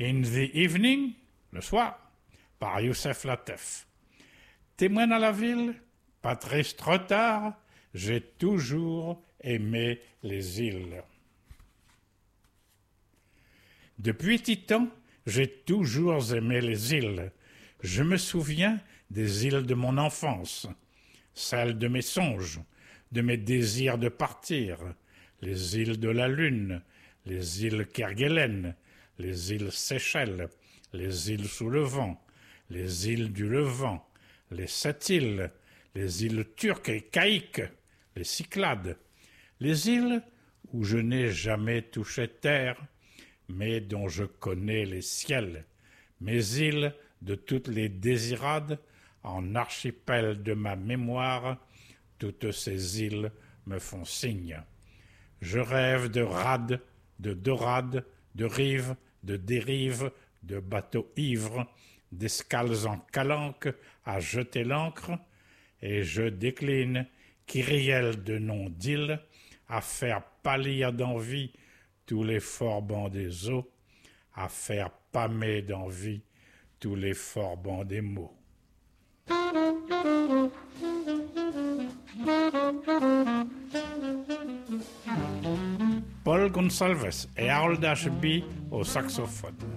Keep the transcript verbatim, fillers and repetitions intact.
In the Evening, le soir, par Youssef Lattef. Témoin à la ville, Patrice Trottard, j'ai toujours aimé les îles. Depuis Titan, j'ai toujours aimé les îles. Je me souviens des îles de mon enfance, celles de mes songes, de mes désirs de partir, les îles de la Lune, les îles Kerguelen, les îles Seychelles, les îles sous le vent, les îles du Levant, les sept îles, les îles turques et caïques, les Cyclades, les îles où je n'ai jamais touché terre, mais dont je connais les ciels, mes îles de toutes les désirades, en archipel de ma mémoire, toutes ces îles me font signe. Je rêve de rades, de dorades, de rives, de dérives, de bateaux ivres, d'escales en calanque à jeter l'ancre, et je décline kyrielle de noms d'îles à faire pâlir d'envie tous les forbans des eaux, à faire pâmer d'envie tous les forbans des mots. Paul Gonsalves et Harold Ashby au saxophone.